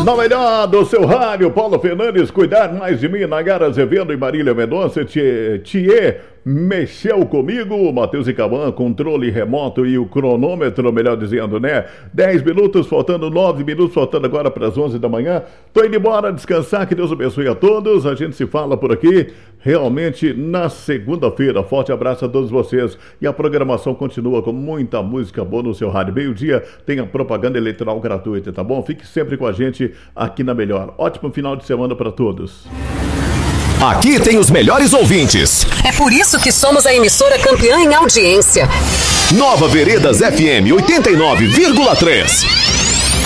Na melhor do seu rádio, Paulo Fernandes, Cuidar Mais de Mim, Nagara Azevedo e Marília Mendonça, Thier, mexeu comigo, Matheus e Caban, controle remoto e o cronômetro, melhor dizendo, né? 10 minutos, faltando 9 minutos, faltando agora para as 11 da manhã. Tô indo embora descansar, que Deus abençoe a todos. A gente se fala por aqui realmente na segunda-feira. Forte abraço a todos vocês. E a programação continua com muita música boa no seu rádio. Meio-dia tem a propaganda eleitoral gratuita, tá bom? Fique sempre com a gente aqui na Melhor. Ótimo final de semana para todos. Aqui tem os melhores ouvintes. É por isso que somos a emissora campeã em audiência. Nova Veredas FM 89,3.